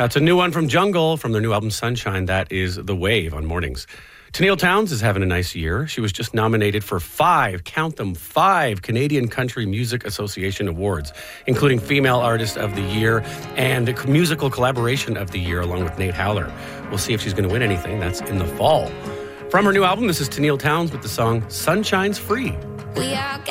That's a new one from Jungle from their new album Sunshine. That is The Wave on Mornings. Tenille Townes is having a nice year. She was just nominated for 5 Canadian Country Music Association awards, including Female Artist of the Year and Musical Collaboration of the Year, along with Nate Howler. We'll see if she's going to win anything. That's in the fall. From her new album, this is Tenille Townes with the song Sunshine's Free. We are